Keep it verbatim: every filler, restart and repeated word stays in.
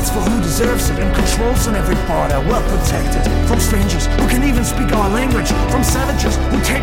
fights for who deserves it and controls on every border, well protected from strangers who can even speak our language, from savages who tear